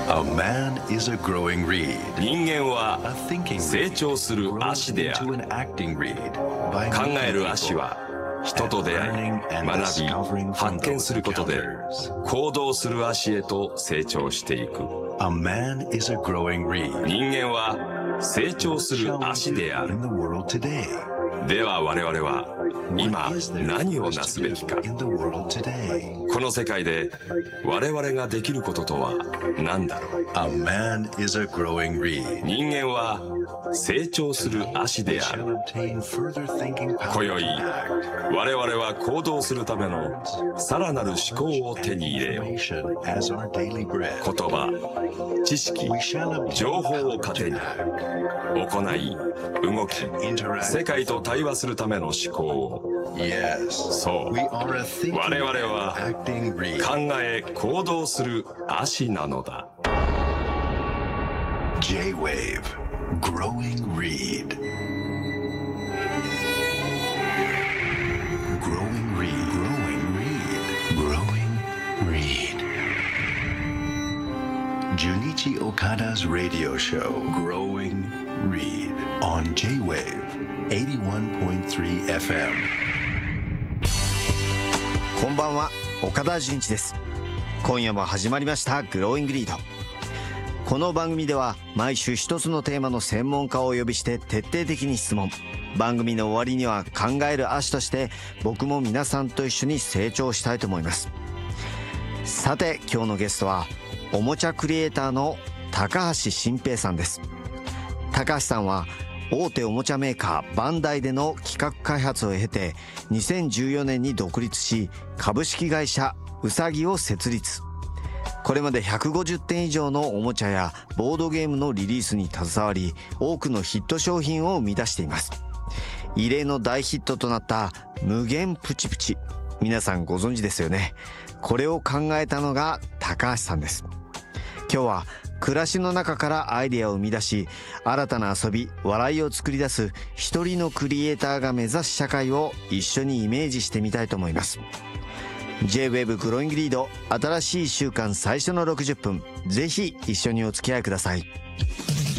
A man is a growing reed. 人間は A thinking 成長する grows 足であ into る。 an acting reed by 考 meeting える足 people は人と出会い、 and learning and 学び、 discovering from 発見 those することで encounters. 行動する足へと成長していく。 A man is a growing reed. 人間は成長する Shall we 足 do である。 in the world today? では我々は今 What is there 何 for を us な to すべきか。 do in the world today? この世界で我々ができることとは何だろう。 A man is a growing reed. 人間は成長する足であ Shall る。 obtain further thinking 今 power 宵 and act. 我々は行動するためのさらなる思考を手に入れよう。 Information as our daily bread. 言葉、知識、 We shall obtain 情報を power 糧 to に act. 行い、動き、 Interact. 世界と対話するための思考を。 Yes. そう We are a thinking 我々 and は acting reed. 考え、行動する足なのだ。 J-Wave Growing Reed. Growing Reed. Growing Reed. Growing Reed. Junichi Okada's radio show Growing Reed on J-Wave 81.3 FM. こんばんは、岡田准一です。今夜も始まりましたグローイングリード。この番組では毎週一つのテーマの専門家をお呼びして徹底的に質問。番組の終わりには考える足として僕も皆さんと一緒に成長したいと思います。さて今日のゲストはおもちゃクリエイターの高橋新平さんです。高橋さんは大手おもちゃメーカーバンダイでの企画開発を経て2014年に独立し株式会社うさぎを設立。これまで150点以上のおもちゃやボードゲームのリリースに携わり多くのヒット商品を生み出しています。異例の大ヒットとなった無限プチプチ、皆さんご存知ですよね。これを考えたのが高橋さんです。今日は暮らしの中からアイデアを生み出し新たな遊び笑いを作り出す一人のクリエイターが目指す社会を一緒にイメージしてみたいと思います。 J-Wave グローイングリード、新しい1週間最初の60分、ぜひ一緒にお付き合いください。